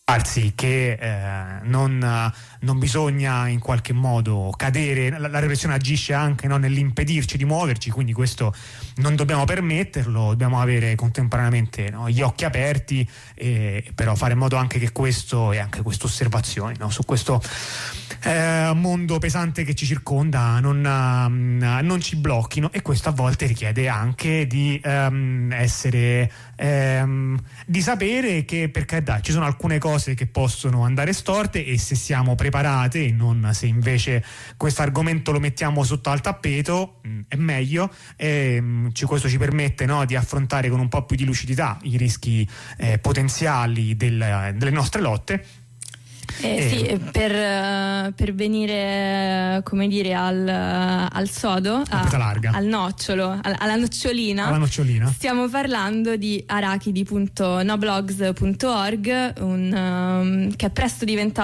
che non bisogna in qualche modo cadere, la repressione agisce anche, no, nell'impedirci di muoverci, quindi questo non dobbiamo permetterlo, dobbiamo avere contemporaneamente, no, gli occhi aperti, però fare in modo anche che questo e anche queste osservazioni, no, su questo mondo pesante che ci circonda non ci blocchino, e questo a volte richiede anche di essere di sapere che, per carità, ci sono alcune cose che possono andare storte, e se siamo preparate e non se invece questo argomento lo mettiamo sotto al tappeto è meglio, questo ci permette, no, di affrontare con un po' più di lucidità i rischi potenziali delle nostre lotte. Sì, per venire, come dire, al sodo, al nocciolo, alla nocciolina, stiamo parlando di arachidi.noblogs.org, che è presto diventato